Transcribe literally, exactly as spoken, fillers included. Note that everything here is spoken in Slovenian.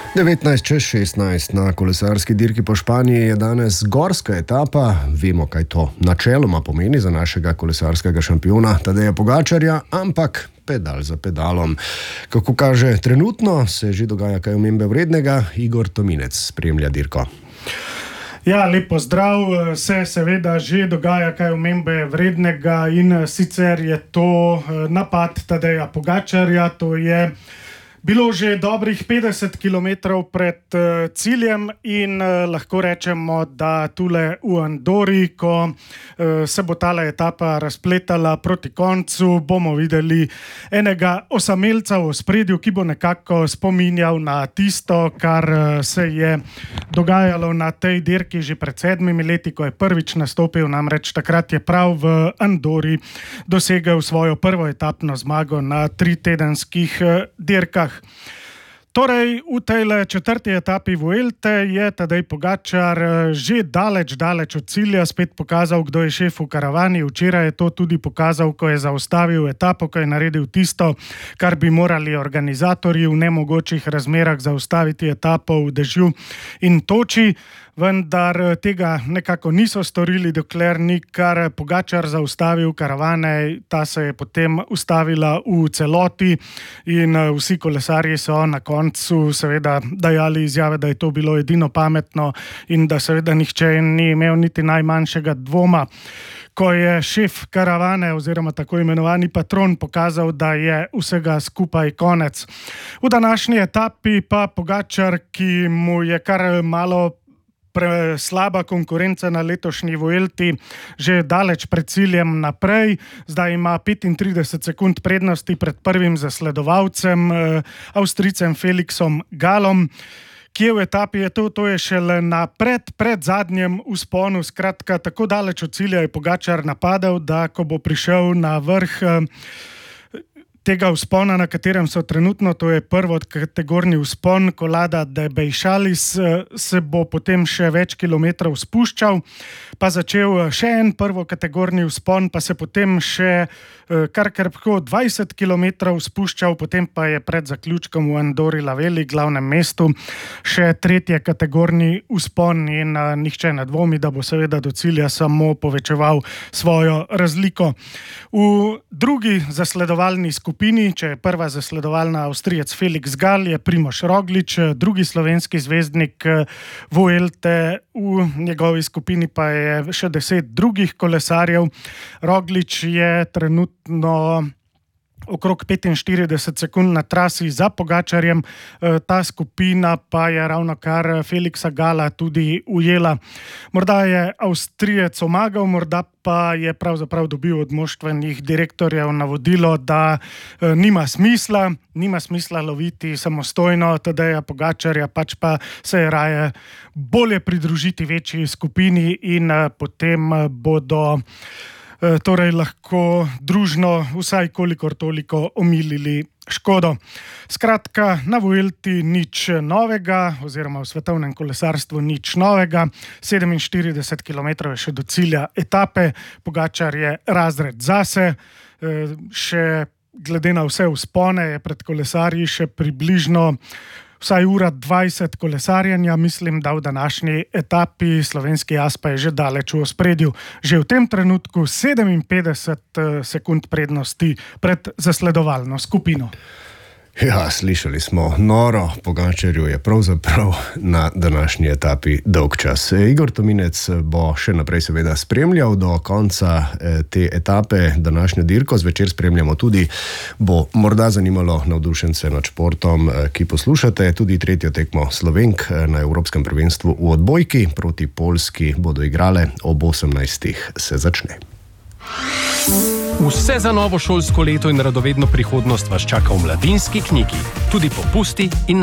devetnajst čez šestnajst na kolesarski dirki po Španiji je danes gorska etapa. Vemo, kaj to načeloma pomeni za našega kolesarskega šampiona Tadeja Pogačarja, ampak pedal za pedalom. Kako kaže trenutno, se že dogaja kaj omembe vrednega. Igor Tominec spremlja dirko. Ja, lepo zdrav. Se seveda že dogaja kaj omembe vrednega in sicer je to napad Tadeja Pogačarja. To je bilo že dobrih petdeset kilometrov pred uh, ciljem in uh, lahko rečemo, da tule v Andori, ko uh, se bo tale etapa razpletala proti koncu, bomo videli enega osamelca v ospredju, ki bo nekako spominjal na tisto, kar uh, se je dogajalo na tej dirki že pred sedmimi leti, ko je prvič nastopil, namreč takrat je prav v Andori dosegel svojo prvo etapno zmago na tritedenskih uh, dirkah. Torej, v tejle četrti etapi Vuelte je Tadej Pogačar že daleč, daleč od cilja spet pokazal, kdo je šef v karavani. Včeraj je to tudi pokazal, ko je zaustavil etapo, ko je naredil tisto, kar bi morali organizatorji v nemogočih razmerah zaustaviti etapo v dežju in toči. Vendar tega nekako niso storili, dokler ni kar Pogačar zaustavil karavane. Ta se je potem ustavila v celoti in vsi kolesarji so na koncu seveda dajali izjave, da je to bilo edino pametno in da seveda nihče ni imel niti najmanjšega dvoma. Ko je šef karavane oziroma tako imenovani patron pokazal, da je vsega skupaj konec. V današnji etapi pa Pogačar, ki mu je kar malo preslaba konkurenca na letošnji Vuelti, že daleč pred ciljem naprej. Zdaj ima petintrideset sekund prednosti pred prvim zasledovalcem, Avstrijcem Felixom Gallom. Kje v etapi je to? To je šele na pred, pred zadnjem vzponu. Skratka, tako daleč od cilja je Pogačar napadal, da ko bo prišel na vrh tega vzpona, na katerem so trenutno, to je prvokategorni vzpon Colada de Beixalis, se bo potem še več kilometrov spuščal, pa začel še en prvokategorni vzpon, pa se potem še kar krpko dvajset kilometrov spuščal, potem pa je pred zaključkom v Andori la Vella, glavnem mestu, še tretje kategorni vzpon in nihče ne dvomi, da bo seveda do cilja samo povečeval svojo razliko. V drugi zasledovalni skupini skupini, če je prva zasledovalna Avstrijec Felix Gall, je Primož Roglič, drugi slovenski zvezdnik Vuelte, v njegovi skupini pa je še deset drugih kolesarjev. Roglič je trenutno okrog petinštirideset sekund na trasi za Pogačarjem, ta skupina pa je ravno kar Felixa Galla tudi ujela. Morda je Avstrijec omagal, morda pa je pravzaprav dobil od moštvenih direktorjev navodilo, da nima smisla, nima smisla loviti samostojno Tadeja Pogačarja, pač pa se je raje bolje pridružiti večji skupini in potem bodo torej lahko družno vsaj kolikor toliko omilili škodo. Skratka, na Vuelti nič novega, oziroma v svetovnem kolesarstvu nič novega. sedeminštirideset kilometrov je še do cilja etape. Pogačar je razred zase. Še glede na vse vzpone je pred kolesarji še približno vsaj ura dvajset kolesarjenja. Mislim, da v današnji etapi slovenski as pa je že daleč v ospredju. Že v tem trenutku sedeminpetdeset sekund prednosti pred zasledovalno skupino. Ja, slišali smo, noro. Pogačarju je pravzaprav na današnji etapi dolg čas. Igor Tominec bo še naprej seveda spremljal do konca te etape današnjo dirko. Zvečer spremljamo tudi, bo morda zanimalo navdušence nad športom, ki poslušate, tudi tretjo tekmo Slovenk na Evropskem prvenstvu v odbojki proti Poljski bodo igrale ob osemnajstih se začne. Vse za novo šolsko leto in radovedno prihodnost vas čaka v Mladinski knjigi. Tudi popusti in